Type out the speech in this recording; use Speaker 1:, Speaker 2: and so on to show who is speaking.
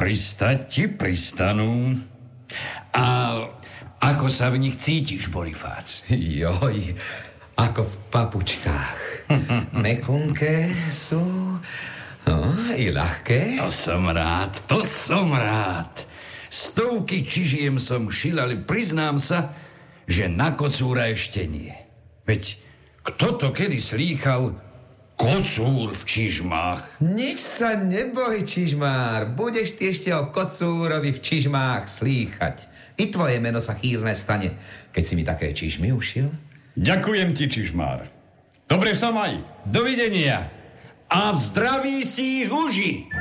Speaker 1: Pristať ti pristanú. A ako sa v nich cítiš, Bonifác?
Speaker 2: Joj, ako v papučkách. Mekunké sú, i ľahké.
Speaker 1: To som rád. Stovky čižiem som šil, ale priznám sa, že na kocúra ešte nie. Veď kto to kedy slýchal kocúr v čižmách?
Speaker 2: Nič sa neboj, čižmár. Budeš ty ešte o kocúrovi v čižmách slýchať. I tvoje meno sa chýrne stane, keď si mi také čižmy ušil.
Speaker 1: Ďakujem ti, čižmár. Dobre sa maj. Dovidenia. A v zdraví si ich uži.